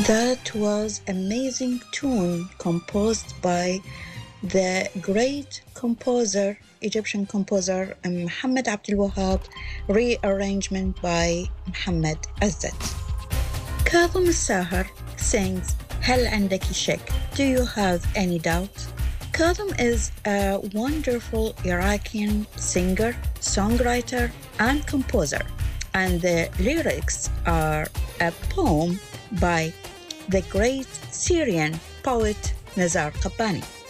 That was amazing tune composed by the great composer, Egyptian composer Muhammad Abdul Wahab, rearrangement by Muhammad Azzat. Kadhim Al-Sahar sings هل عندك شك? Do you have any doubt? Kadhim is a wonderful Iraqi singer, songwriter, and composer, and the lyrics are a poem by the great Syrian poet Nizar Qabbani.